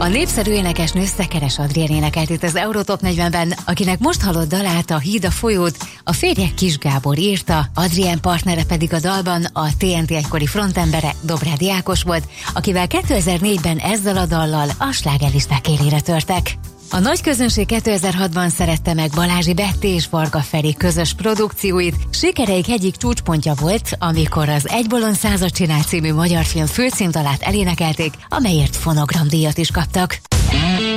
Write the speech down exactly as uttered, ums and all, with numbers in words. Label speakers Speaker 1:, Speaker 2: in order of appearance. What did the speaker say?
Speaker 1: A népszerű énekesnő Szekeres Adrián énekelt itt az Eurotop negyvenben, akinek most hallott dalát, a Híd a folyót, a férje Kis Gábor írta, Adrián partnere pedig a dalban a té en té egykori frontembere Dobrádi Ákos volt, akivel kétezer-négyben ezzel a dallal a slágerlisták élére törtek. A nagy közönség kétezer-hatban szerette meg Balázsi Betti és Varga Feri közös produkcióit. Sikereik egyik csúcspontja volt, amikor az Egy bolond százat csinál című magyar film főcímdalát elénekelték, amelyért fonogramdíjat is kaptak.